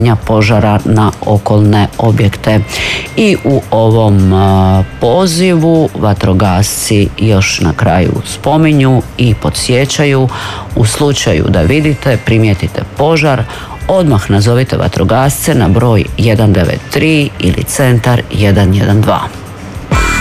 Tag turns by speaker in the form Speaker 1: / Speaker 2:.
Speaker 1: požara na okolne objekte. I u ovom pozivu vatrogasci još na kraju spominju i podsjećaju: u slučaju da vidite, primijetite požar, odmah nazovite vatrogasce na broj 193 ili centar 112.